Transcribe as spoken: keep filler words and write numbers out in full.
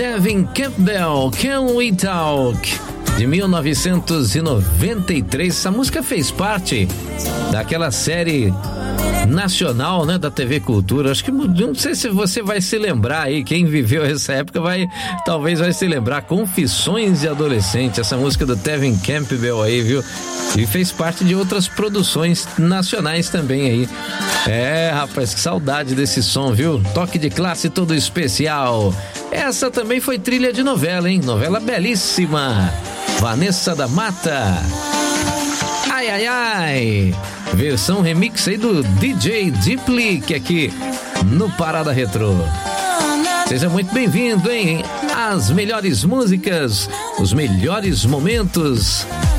Tevin Campbell, Can We Talk, de mil novecentos e noventa e três. Essa música fez parte daquela série nacional, né, da T V Cultura. Acho que não sei se você vai se lembrar aí, quem viveu essa época vai, talvez vai se lembrar, Confissões de Adolescente, essa música do Tevin Campbell aí, viu? E fez parte de outras produções nacionais também aí. É, rapaz, que saudade desse som, viu? Toque de classe todo especial. Essa também foi trilha de novela, hein? Novela belíssima. Vanessa da Mata. Ai, ai, ai. Versão remix aí do D J Deeply, aqui no Parada Retrô. Seja muito bem-vindo, hein? As melhores músicas, os melhores momentos